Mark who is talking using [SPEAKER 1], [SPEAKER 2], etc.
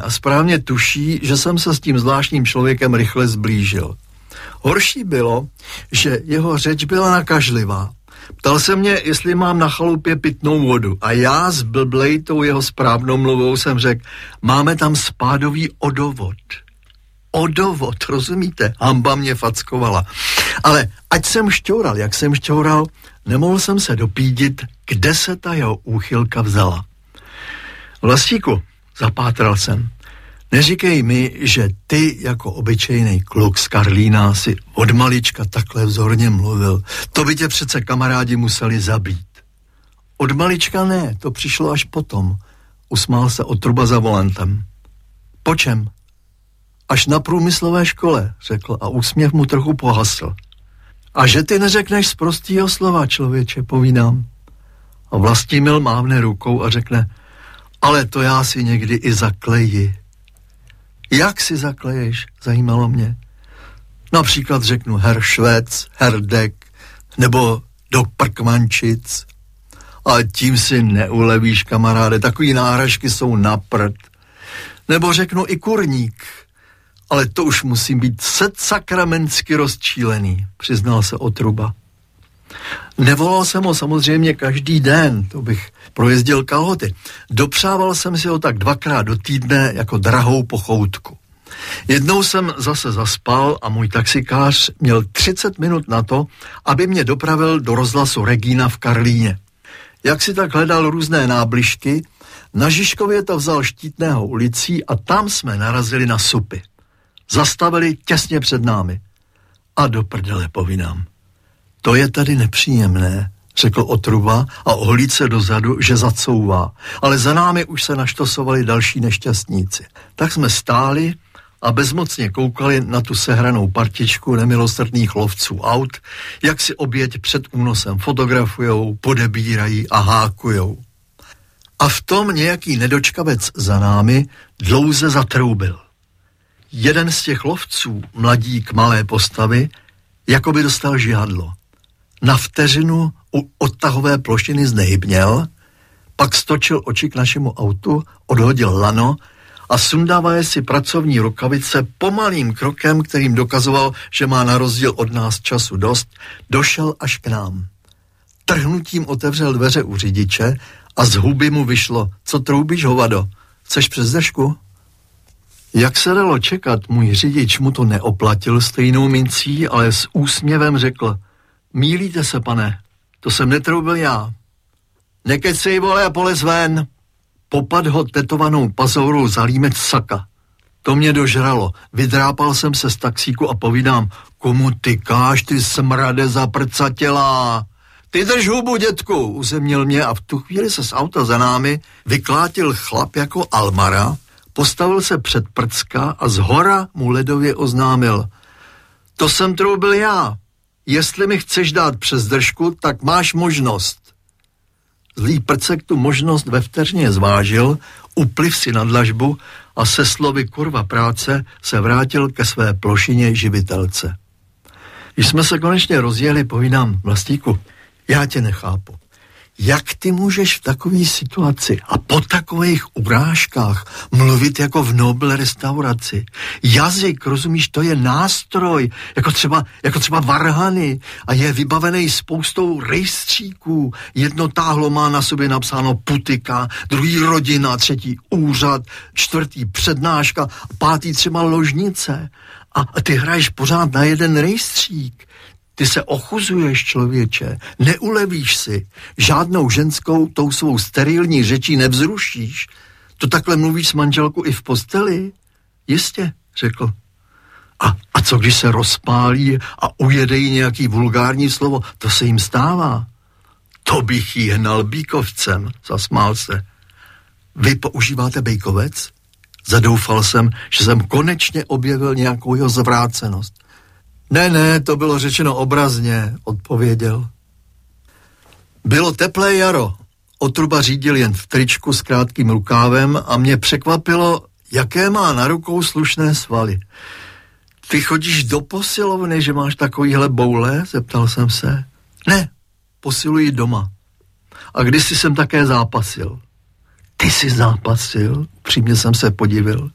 [SPEAKER 1] a správně tuší, že jsem se s tím zvláštním člověkem rychle zblížil. Horší bylo, že jeho řeč byla nakažlivá. Ptal se mě, jestli mám na chalupě pitnou vodu a já zblblej tou jeho správnou mluvou jsem řekl, máme tam spádový odovod. Odovod, rozumíte? Hamba mě fackovala. Ale ať jsem šťoural, jak jsem šťoural, nemohl jsem se dopídit, kde se ta jeho úchylka vzala. Vlastíku, zapátral jsem, neříkej mi, že ty jako obyčejný kluk z Karlína si od malička takhle vzorně mluvil. To by tě přece kamarádi museli zabít. Od malička ne, to přišlo až potom. Usmál se Otruba za volantem. Po čem? Až na průmyslové škole, řekl a úsměv mu trochu pohasl. A že ty neřekneš z prostýho slova, člověče, povídám. A Vlastimil mávne rukou a řekne, ale to já si někdy i zakleji. Jak si zakleješ, zajímalo mě. Například řeknu Herr Švec, Herr Dek, nebo do Prkmančic. Ale tím si neulevíš, kamaráde, takový náhražky jsou na prd. Nebo řeknu i kurník, ale to už musím být sakramentsky rozčílený, přiznal se Otruba. Nevolal jsem ho samozřejmě každý den, to bych projezdil kalhoty. Dopřával jsem si ho tak 2krát do týdne jako drahou pochoutku. Jednou jsem zase zaspal a můj taxikář měl 30 minut na to, aby mě dopravil do rozhlasu Regina v Karlíně. Jak si tak hledal různé nábližky, na Žižkově to vzal Štítného ulicí a tam jsme narazili na supy. Zastavili těsně před námi. A do prdele, povídám. To je tady nepříjemné, řekl Otruba a ohlíd se dozadu, že zacouvá. Ale za námi už se naštosovali další nešťastníci. Tak jsme stáli a bezmocně koukali na tu sehranou partičku nemilosrdných lovců aut, jak si oběť před únosem fotografujou, podebírají a hákujou. A v tom nějaký nedočkavec za námi dlouze zatroubil. Jeden z těch lovců, mladík malé postavy, jako by dostal žihadlo. Na vteřinu u odtahové plošiny znehybněl, pak stočil oči k našemu autu, odhodil lano a sundával si pracovní rukavice pomalým krokem, kterým dokazoval, že má na rozdíl od nás času dost, došel až k nám. Trhnutím otevřel dveře u řidiče a z huby mu vyšlo, co troubíš, hovado, chceš přes držku? Jak se dalo čekat, můj řidič mu to neoplatil stejnou mincí, ale s úsměvem řekl, mýlíte se, pane, to jsem netroubil já. Nekecej, vole, a polez ven. Popad ho tetovanou pazourou za límec saka. To mě dožralo. Vydrápal jsem se z taxíku a povídám, komu tykáš, ty smrade zaprcatělá. Ty drž hubu, dětku, uzemnil mě a v tu chvíli se z auta za námi vyklátil chlap jako Almara, postavil se před prcka a zhora mu ledově oznámil, to jsem troubil já. Jestli mi chceš dát přes držku, tak máš možnost. Zlý prcek tu možnost ve vteřině zvážil, upliv si na dlažbu a se slovy kurva práce se vrátil ke své plošině živitelce. Když jsme se konečně rozjeli, povídám, Vlastíku, já tě nechápu. Jak ty můžeš v takové situaci a po takových urážkách mluvit jako v Nobel restauraci? Jazyk, rozumíš, to je nástroj, jako třeba varhany a je vybavený spoustou rejstříků. Jedno táhlo má na sobě napsáno putika, druhý rodina, třetí úřad, čtvrtý přednáška, pátý třeba ložnice. A ty hraješ pořád na jeden rejstřík. Ty se ochuzuješ, člověče, neulevíš si, žádnou ženskou tou svou sterilní řečí nevzrušíš. To takhle mluvíš s manželkou i v posteli? Jistě, řekl. A co když se rozpálí a ujede jí nějaký vulgární slovo? To se jim stává. To bych jí hnal bíkovcem, zasmál se. Vy používáte bejkovec? Zadoufal jsem, že jsem konečně objevil nějakou jeho zvrácenost. Ne, to bylo řečeno obrazně, odpověděl. Bylo teplé jaro. Otruba řídil jen v tričku s krátkým rukávem a mě překvapilo, jaké má na rukou slušné svaly. Ty chodíš do posilovny, že máš takovýhle boule? Zeptal jsem se. Ne, posiluji doma. A kdysi jsem také zápasil. Ty jsi zápasil? Upřímně jsem se podivil.